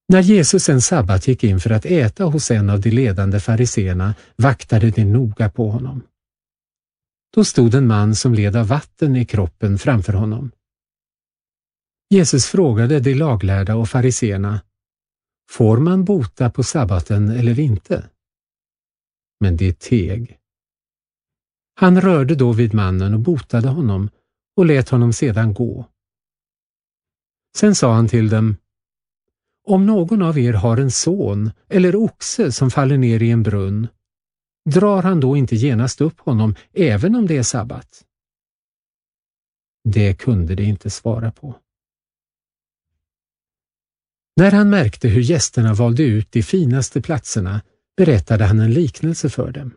När Jesus en sabbat gick in för att äta hos en av de ledande fariseerna vaktade de noga på honom. Då stod en man som led av vatten i kroppen framför honom. Jesus frågade de laglärda och fariseerna: får man bota på sabbaten eller inte? Men de teg. Han rörde då vid mannen och botade honom och lät honom sedan gå. Sen sa han till dem: om någon av er har en son eller oxe som faller ner i en brunn, drar han då inte genast upp honom även om det är sabbat? Det kunde de inte svara på. När han märkte hur gästerna valde ut de finaste platserna berättade han en liknelse för dem.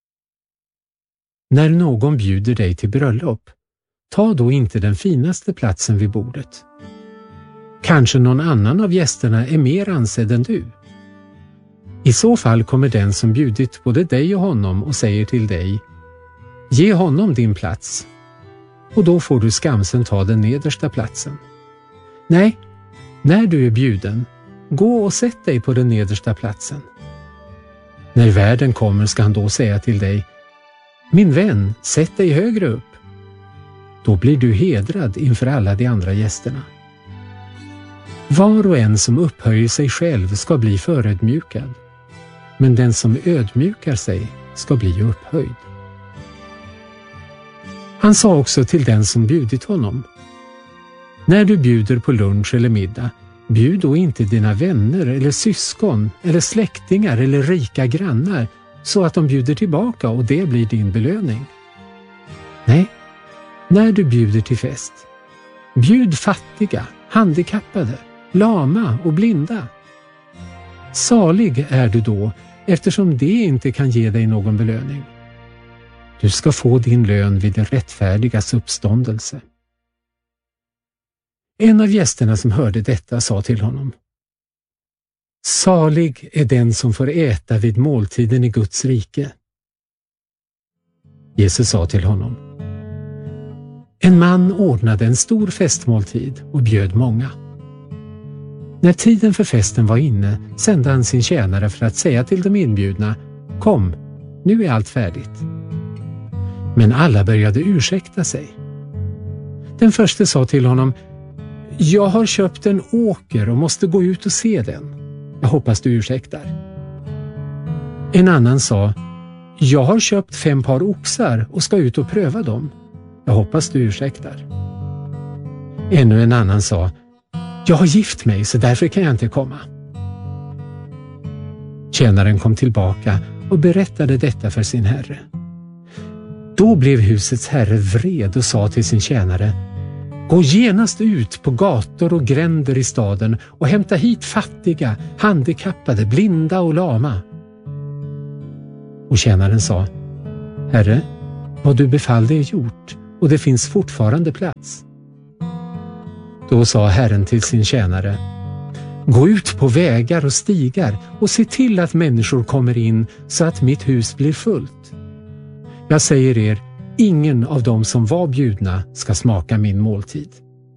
När någon bjuder dig till bröllop, ta då inte den finaste platsen vid bordet. Kanske någon annan av gästerna är mer ansedd än du. I så fall kommer den som bjudit både dig och honom och säger till dig: ge honom din plats. Och då får du skamsen ta den nedersta platsen. Nej, när du är bjuden, gå och sätt dig på den nedersta platsen. När värden kommer ska han då säga till dig: min vän, sätt dig högre upp. Då blir du hedrad inför alla de andra gästerna. Var och en som upphöjer sig själv ska bli förödmjukad, men den som ödmjukar sig ska bli upphöjd. Han sa också till den som bjudit honom: när du bjuder på lunch eller middag, bjud då inte dina vänner eller syskon eller släktingar eller rika grannar så att de bjuder tillbaka och det blir din belöning. Nej, när du bjuder till fest, bjud fattiga, handikappade, lama och blinda. Salig är du då, eftersom det inte kan ge dig någon belöning. Du ska få din lön vid det rättfärdigas uppståndelse. En av gästerna som hörde detta sa till honom: salig är den som får äta vid måltiden i Guds rike. Jesus sa till honom: en man ordnade en stor festmåltid och bjöd många. När tiden för festen var inne sände han sin tjänare för att säga till de inbjudna: kom, nu är allt färdigt. Men alla började ursäkta sig. Den första sa till honom: jag har köpt en åker och måste gå ut och se den. Jag hoppas du ursäktar. En annan sa: jag har köpt 5 par oxar och ska ut och pröva dem. Jag hoppas du ursäktar. Ännu en annan sa: jag har gift mig så därför kan jag inte komma. Tjänaren kom tillbaka och berättade detta för sin herre. Då blev husets herre vred och sa till sin tjänare: gå genast ut på gator och gränder i staden och hämta hit fattiga, handikappade, blinda och lama. Och tjänaren sa: herre, vad du befallde är gjort och det finns fortfarande plats. Då sa Herren till sin tjänare: gå ut på vägar och stigar och se till att människor kommer in så att mitt hus blir fullt. Jag säger er, ingen av dem som var bjudna ska smaka min måltid.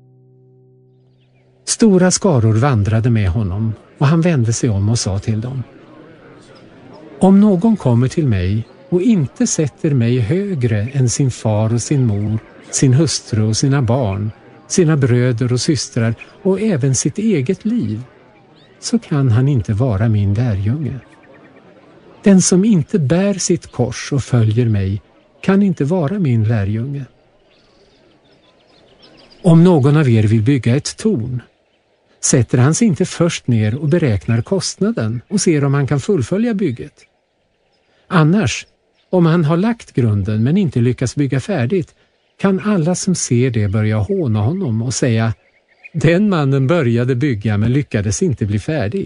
Stora skaror vandrade med honom och han vände sig om och sa till dem: om någon kommer till mig och inte sätter mig högre än sin far och sin mor, sin hustru och sina barn, sina bröder och systrar och även sitt eget liv, så kan han inte vara min lärjunge. Den som inte bär sitt kors och följer mig kan inte vara min lärjunge. Om någon av er vill bygga ett torn, sätter han sig inte först ner och beräknar kostnaden och ser om han kan fullfölja bygget. Annars, om han har lagt grunden men inte lyckas bygga färdigt, kan alla som ser det börja håna honom och säga: den mannen började bygga men lyckades inte bli färdig.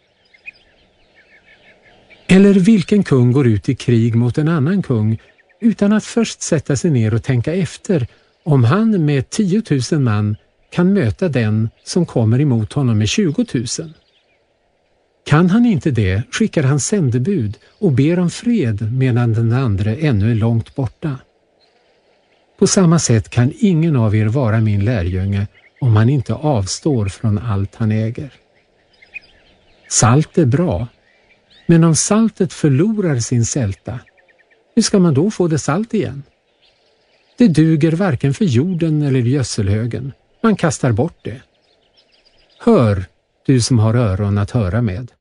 Eller vilken kung går ut i krig mot en annan kung utan att först sätta sig ner och tänka efter om han med 10 000 man kan möta den som kommer emot honom med 20 000. Kan han inte det, skickar han sändebud och ber om fred medan den andra ännu är långt borta. På samma sätt kan ingen av er vara min lärjunge om han inte avstår från allt han äger. Salt är bra, men om saltet förlorar sin sälta, hur ska man då få det salt igen? Det duger varken för jorden eller gödselhögen. Man kastar bort det. Hör, du som har öron att höra med.